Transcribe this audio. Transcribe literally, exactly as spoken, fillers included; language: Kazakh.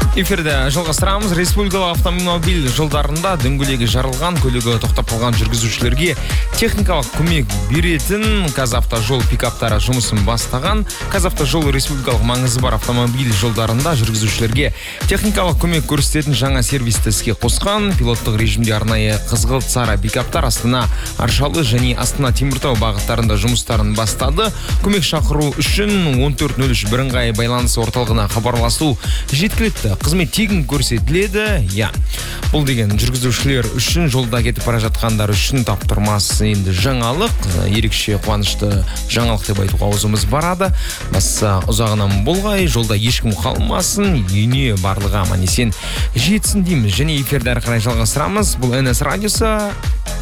Эфирде жалғастырамыз. Республикалық автомобиль жолдарында дөңгелегі жарылған, көлігі тоқтап қалған жүргізушілерге техникалық көмек беретін Қазавтожол пикаптары жұмысын бастаған. Қазавтожол республикалық маңызы бар автомобиль жолдарында жүргізушілерге техникалық көмек көрсететін жаңа сервисті іске қосқан. Пилоттық режимде арнайы қызғылт сары пикаптар Астана Аршалы және Астана Теміртау бағыттарында жұмыстарын бастады. Көмек шақыру үшін он төрт нөл үш бірыңғай байланыс орталығына хабарласу жеткілікті. Қызмет тегін көрсетіледі. Я. Бұл деген жүргізушілер үшін, жолда кетіп бара жатқандар үшін таптырмас енді жаңалық. Ерекше қуанышты жаңалық деп айтуға аузымыз барады. Баса ұзағынан болғай, жолда ешкім қалмасын, үйіне барлығы аман есен жетсін дейміз. Және эфирді әрі қарай жалғастырамыз. Бұл эн эс радиосы.